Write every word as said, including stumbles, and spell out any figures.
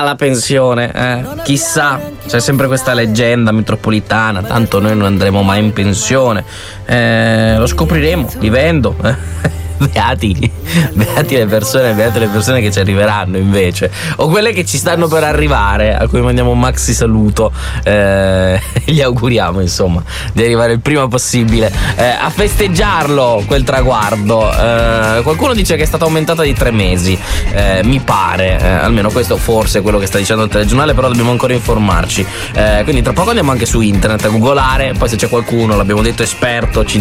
la pensione, eh? Chissà, c'è sempre questa leggenda metropolitana, tanto noi non andremo mai in pensione, eh, lo scopriremo vivendo, eh? Beati, beati le persone, beate le persone che ci arriveranno invece, o quelle che ci stanno per arrivare, a cui mandiamo un maxi saluto, eh, gli auguriamo insomma di arrivare il prima possibile eh, a festeggiarlo quel traguardo. Eh, qualcuno dice che è stata aumentata di tre mesi, eh, mi pare, eh, almeno questo forse è quello che sta dicendo il telegiornale, però dobbiamo ancora informarci, eh, quindi tra poco andiamo anche su internet a googolare, poi se c'è qualcuno, l'abbiamo detto esperto, ci